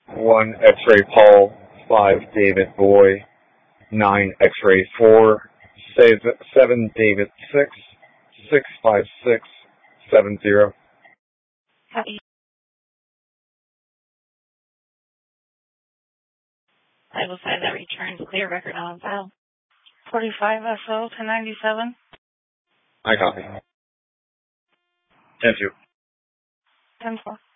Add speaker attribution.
Speaker 1: 1 X-ray Paul, 5 David Boy, 9 X-ray 4, 7 David 6, 65670.
Speaker 2: Copy. I will say that returns clear record on file. 45 SO 1097.
Speaker 1: I copy. 10-2.
Speaker 2: 10-4.